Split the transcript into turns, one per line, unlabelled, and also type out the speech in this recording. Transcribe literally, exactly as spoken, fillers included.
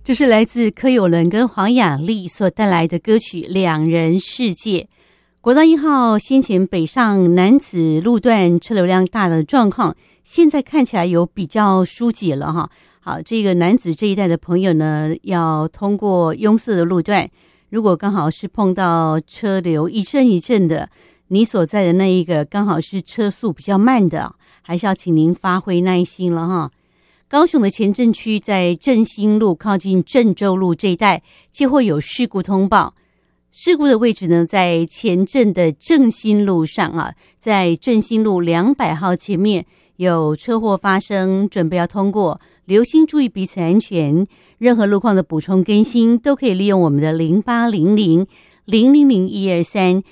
这是来自柯有伦跟黄雅莉所带来的歌曲《两人世界》。国道一号先前北上楠梓路段车流量大的状况，现在看起来有比较疏解了哈。好，这个楠梓这一带的朋友呢，要通过拥塞的路段，如果刚好是碰到车流一阵一阵的，你所在的那一个刚好是车速比较慢的，还是要请您发挥耐心了哈。高雄的前镇区在振兴路靠近郑州路这一带，接获有事故通报。事故的位置呢，在前镇的正兴路上啊，在正兴路两百号前面有车祸发生，准备要通过，留心注意彼此安全。任何路况的补充更新都可以利用我们的零八零零零零零一二三